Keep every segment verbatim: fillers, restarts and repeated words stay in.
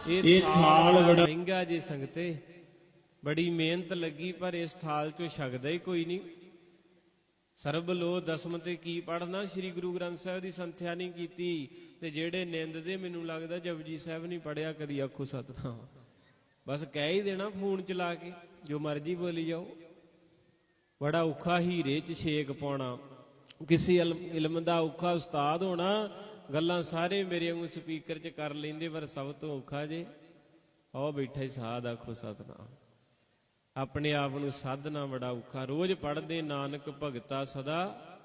ਇਹ ਥਾਲ ਬੜਾ ਮਹਿੰਗਾ ਜੀ ਸੰਗਤੇ, ਬੜੀ ਮਿਹਨਤ ਲੱਗੀ ਪਰ ਇਸ ਥਾਲ ਚੋਂ ਛਕਦਾ ਹੀ ਕੋਈ ਨਹੀਂ। ਸਰਬ ਲੋ ਦਸਮ ਤੇ ਕੀ ਪੜਨਾ, ਸ੍ਰੀ ਗੁਰੂ ਗ੍ਰੰਥ ਸਾਹਿਬ ਦੀ ਸੰਥਿਆ ਨਹੀਂ ਕੀਤੀ। ਤੇ ਜਿਹੜੇ ਨਿੰਦਦੇ, ਮੈਨੂੰ ਲੱਗਦਾ ਜਪਜੀ ਸਾਹਿਬ ਨਹੀਂ ਪੜਿਆ ਕਦੀ, ਆਖੋ ਸਤਨਾਮ। ਬਸ ਕਹਿ ਹੀ ਦੇਣਾ ਫੋਨ ਚਲਾ ਕੇ, ਜੋ ਮਰਜ਼ੀ ਬੋਲੀ ਜਾਓ। ਬੜਾ ਔਖਾ ਹੀਰੇ 'ਚ ਛੇਕ ਪਾਉਣਾ, ਕਿਸੇ ਇਲਮ ਦਾ ਔਖਾ ਉਸਤਾਦ ਹੋਣਾ। ਗੱਲਾਂ ਸਾਰੇ ਮੇਰੇ ਵਾਂਗੂ ਸਪੀਕਰ 'ਚ ਕਰ ਲੈਂਦੇ, ਪਰ ਸਭ ਤੋਂ ਔਖਾ ਜੇ ਆਓ ਬੈਠਾ ਹੀ ਸਾਧ, ਆਖੋ ਸਤਨਾਮ। ਆਪਣੇ ਆਪ ਨੂੰ ਸਾਧਨਾ ਬੜਾ ਔਖਾ। ਰੋਜ਼ ਪੜ੍ਹਦੇ ਨਾਨਕ ਭਗਤਾ ਸਦਾ,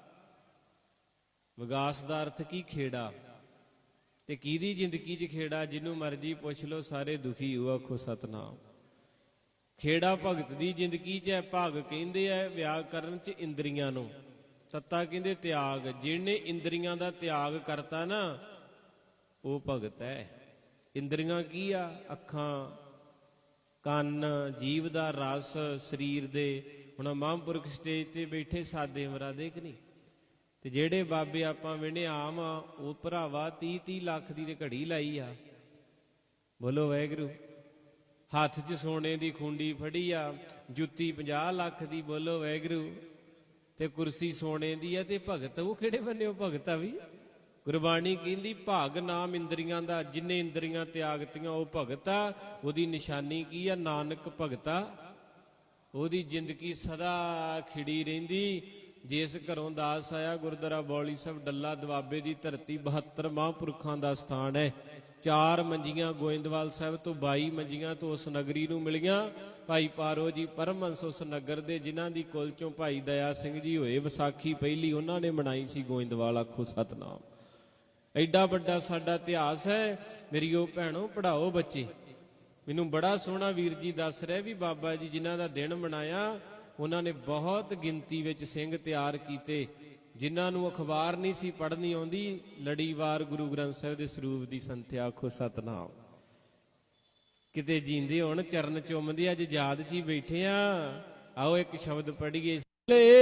ਵਿਗਾਸ ਦਾ ਅਰਥ ਕੀ? ਖੇੜਾ। ਤੇ ਕਿਹਦੀ ਜ਼ਿੰਦਗੀ 'ਚ ਖੇੜਾ? ਜਿਹਨੂੰ ਮਰਜ਼ੀ ਪੁੱਛ ਲਓ, ਸਾਰੇ ਦੁਖੀ ਹੋ, ਆਖੋ ਸਤਨਾਮ। ਖੇੜਾ ਭਗਤ ਦੀ ਜ਼ਿੰਦਗੀ 'ਚ ਹੈ। ਭਾਗ ਕਹਿੰਦੇ ਆ ਵਿਆਕਰਨ 'ਚ ਇੰਦਰੀਆਂ ਨੂੰ, ਸੱਤਾ ਕਹਿੰਦੇ ਤਿਆਗ। ਜਿਹਨੇ ਇੰਦਰੀਆਂ ਦਾ ਤਿਆਗ ਕਰਤਾ ਨਾ, ਉਹ ਭਗਤ ਹੈ। ਇੰਦਰੀਆਂ ਕੀ ਆ? ਅੱਖਾਂ, ਕੰਨ, ਜੀਵ ਦਾ ਰਸ, ਸਰੀਰ ਦੇ। ਹੁਣ ਮਹਾਂਪੁਰਖ ਸਟੇਜ ਤੇ ਬੈਠੇ ਸਾਦੇ ਮਰਾਦੇ ਕਿ ਨਹੀਂ? ਤੇ ਜਿਹੜੇ ਬਾਬੇ ਆਪਾਂ ਵੇਣੇ ਆਮ ਆ, ਉਹ ਭਰਾਵਾ ਤੀਹ ਤੀਹ ਲੱਖ ਦੀ ਤੇ ਘੜੀ ਲਾਈ ਆ। ਬੋਲੋ ਵਾਹਿਗੁਰੂ। ਹੱਥ 'ਚ ਸੋਨੇ ਦੀ ਖੁੰਡੀ ਫੜੀ ਆ, ਜੁੱਤੀ ਪੰਜਾਹ ਲੱਖ ਦੀ। ਬੋਲੋ ਵਾਹਿਗੁਰੂ। ਤੇ ਕੁਰਸੀ ਸੋਨੇ ਦੀ ਆ, ਤੇ ਭਗਤ ਉਹ ਕਿਹੜੇ ਬੰਨਿਓ ਭਗਤ ਆ ਵੀ? ਗੁਰਬਾਣੀ ਕਹਿੰਦੀ ਭਾਗ ਨਾਮ ਇੰਦਰੀਆਂ ਦਾ, ਜਿੰਨੇ ਇੰਦਰੀਆਂ ਤਿਆਗਤੀਆਂ ਉਹ ਭਗਤ ਆ। ਉਹਦੀ ਨਿਸ਼ਾਨੀ ਕੀ ਆ? ਨਾਨਕ ਭਗਤਾ। ਉਹਦੀ ਜ਼ਿੰਦਗੀ ਸਦਾ ਖਿੜੀ ਰਹਿੰਦੀ। ਜਿਸ ਘਰੋਂ ਦਾਸ ਆਇਆ, ਗੁਰਦੁਆਰਾ ਬੌਲੀ ਸਾਹਿਬ ਡੱਲਾ ਦੁਆਬੇ ਦੀ ਧਰਤੀ, ਬਹੱਤਰ ਮਹਾਂਪੁਰਖਾਂ ਦਾ ਸਥਾਨ ਹੈ। ਚਾਰ ਮੰਜੀਆਂ ਗੋਇੰਦਵਾਲ ਸਾਹਿਬ ਤੋਂ, ਬਾਈ ਮੰਜੀਆਂ ਤੋਂ ਉਸ ਨਗਰੀ ਨੂੰ ਮਿਲੀਆਂ। ਭਾਈ ਪਾਰੋ ਜੀ ਪਰਮਹੰਸ ਉਸ ਨਗਰ ਦੇ, ਜਿਨ੍ਹਾਂ ਦੀ ਕੁਲ ਚੋਂ ਭਾਈ ਦਇਆ ਸਿੰਘ ਜੀ ਹੋਏ। ਵਿਸਾਖੀ ਪਹਿਲੀ ਉਹਨਾਂ ਨੇ ਮਨਾਈ ਸੀ ਗੋਇੰਦਵਾਲ, ਆਖੋ ਸਤਨਾਮ। ਐਡਾ ਵੱਡਾ ਸਾਡਾ ਇਤਿਹਾਸ ਹੈ। ਮੇਰੀ ਉਹ ਭੈਣੋ, ਪੜ੍ਹਾਓ ਬੱਚੇ। ਮੈਨੂੰ ਬੜਾ ਸੋਹਣਾ ਵੀਰ ਜੀ ਦੱਸ ਰਿਹਾ ਵੀ ਬਾਬਾ ਜੀ ਜਿਨ੍ਹਾਂ ਦਾ ਦਿਨ ਮਨਾਇਆ, ਉਹਨਾਂ ਨੇ ਬਹੁਤ ਗਿਣਤੀ ਵਿੱਚ ਸਿੰਘ ਤਿਆਰ ਕੀਤੇ, ਜਿਨ੍ਹਾਂ ਨੂੰ ਅਖਬਾਰ ਨਹੀਂ ਸੀ ਪੜ੍ਹਨੀ ਆਉਂਦੀ। ਲੜੀਵਾਰ ਗੁਰੂ ਗ੍ਰੰਥ ਸਾਹਿਬ ਦੇ ਸਰੂਪ ਦੀ ਸੰਥਿਆ, ਆਖੋ ਸਤਨਾਮ। ਕਿਤੇ ਜੀਂਦੇ ਹੋਣ, ਚਰਨ ਚੁੰਮਦੇ, ਅੱਜ ਯਾਦ 'ਚ ਹੀ ਬੈਠੇ ਆ। ਆਓ ਇੱਕ ਸ਼ਬਦ ਪੜ੍ਹੀਏ।